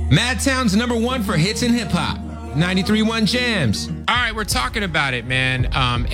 Madtown's #1 for hits and hip hop. 93.1 Jams. All right, we're talking about it, man.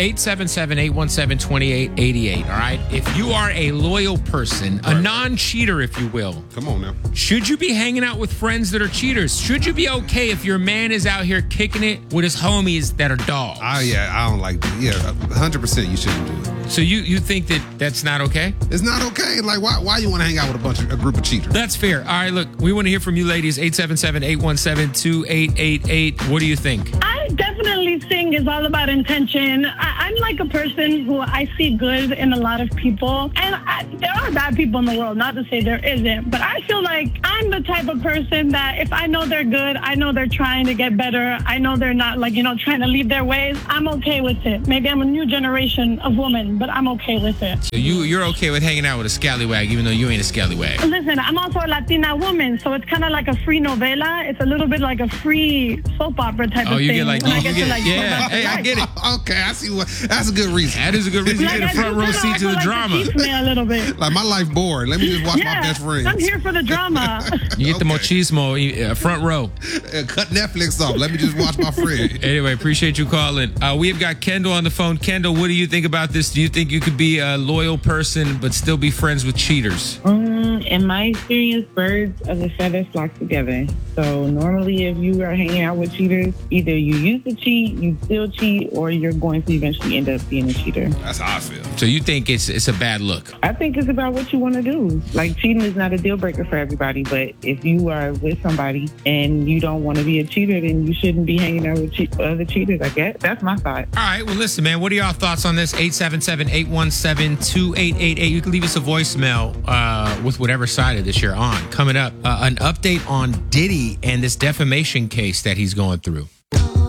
877-817-2888, all right? If you are a loyal person, a non-cheater, if you will. Come on now. Should you be hanging out with friends that are cheaters? Should you be okay if your man is out here kicking it with his homies that are dogs? I don't like that. Yeah, 100% you shouldn't do it. So you think that that's not okay? It's not okay. Like, why you want to hang out with a group of cheaters? That's fair. All right, look, we want to hear from you ladies. 877-817-2888. What do you think? I definitely think it's all about intention. I'm like a person who I see good in a lot of people. And there are bad people in the world, not to say there isn't. But I feel like I'm the type of person that if I know they're good, I know they're trying to get better, I know they're not trying to leave their ways, I'm okay with it. Maybe I'm a new generation of women, but I'm okay with it. So you're okay with hanging out with a scallywag, even though you ain't a scallywag? Listen, I'm also a Latina woman, so it's kind of like a free novela. It's a little bit like a free soap opera type of thing. You get like, When I you get to, get, yeah, hey, I get it. Okay, I see what. That's a good reason. That is a good reason. Like, You get a front row seat to the drama. It keeps me a little bit. Like, my life bored. Let me just watch my best friends. I'm here for the drama. You get the machismo, front row. Cut Netflix off. Let me just watch my friend. Anyway, appreciate you calling. We have got Kendall on the phone. Kendall, what do you think about this? Do you think you could be a loyal person but still be friends with cheaters? In my experience, birds of a feather flock together. So normally if you are hanging out with cheaters, either you used to cheat, you still cheat, or you're going to eventually end up being a cheater. That's how I feel. So you think it's a bad look? I think it's about what you want to do. Like, cheating is not a deal breaker for everybody, but if you are with somebody and you don't want to be a cheater, then you shouldn't be hanging out with other cheaters, I guess. That's my thought. All right, well, listen, man, what are y'all thoughts on this? 877-817-2888. You can leave us a voicemail with whatever side of this you're on. Coming up, an update on Diddy and this defamation case that he's going through.